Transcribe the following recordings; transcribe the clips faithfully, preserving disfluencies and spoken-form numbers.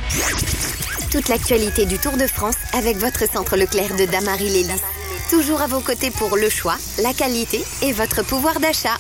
Toute l'actualité du Tour de France avec votre centre Leclerc de Damary-Lélis. Toujours à vos côtés pour le choix, la qualité et votre pouvoir d'achat.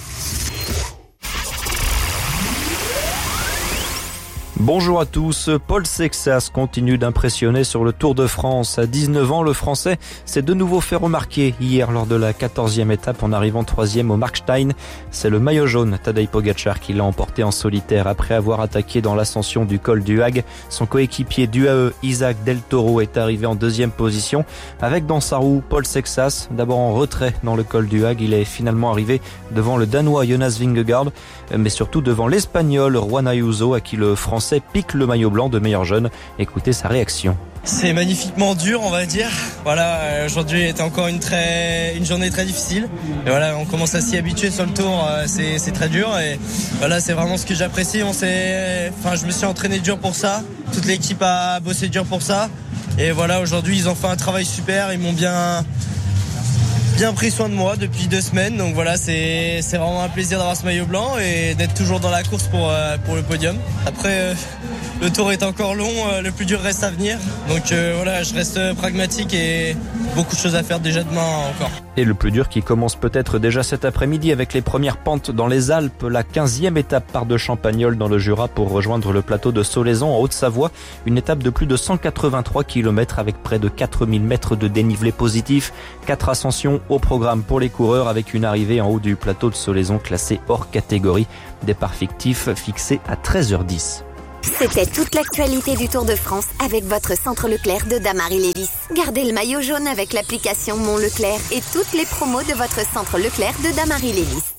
Bonjour à tous, Paul Sexas continue d'impressionner sur le Tour de France. À dix-neuf ans, le Français s'est de nouveau fait remarquer hier lors de la quatorzième étape en arrivant troisième au Markstein. C'est le maillot jaune Tadej Pogačar qui l'a emporté en solitaire après avoir attaqué dans l'ascension du col du Hague. Son coéquipier d'U A E, Isaac Del Toro, est arrivé en deuxième position avec dans sa roue Paul Sexas. D'abord en retrait dans le col du Hague, il est finalement arrivé devant le Danois Jonas Vingegaard, mais surtout devant l'Espagnol Juan Ayuso à qui le Français pique le maillot blanc de meilleur jeune. Écoutez sa réaction. C'est magnifiquement dur, on va dire. Voilà, aujourd'hui était encore une très, une journée très difficile. Et voilà, on commence à s'y habituer sur le tour. C'est, c'est très dur. Et voilà, c'est vraiment ce que j'apprécie. On s'est, enfin, je me suis entraîné dur pour ça. Toute l'équipe a bossé dur pour ça. Et voilà, aujourd'hui, ils ont fait un travail super. Ils m'ont bien, bien pris soin de moi depuis deux semaines. Donc voilà, c'est, c'est vraiment un plaisir d'avoir ce maillot blanc et d'être toujours dans la course pour, pour le podium. Après, euh, le tour est encore long, le plus dur reste à venir. Donc euh, voilà, je reste pragmatique et beaucoup de choses à faire déjà demain encore. Et le plus dur qui commence peut-être déjà cet après-midi avec les premières pentes dans les Alpes. La quinzième étape part de Champagnole dans le Jura pour rejoindre le plateau de Solaizon en Haute-Savoie. Une étape de plus de cent quatre-vingt-trois kilomètres avec près de quatre mille mètres de dénivelé positif. Quatre ascensions au programme pour les coureurs avec une arrivée en haut du plateau de Solaizon classé hors catégorie. Départ fictif fixé à treize heures dix. C'était toute l'actualité du Tour de France avec votre centre Leclerc de Damary-Lélis. Gardez le maillot jaune avec l'application Mon Leclerc et toutes les promos de votre centre Leclerc de Damary-Lélis.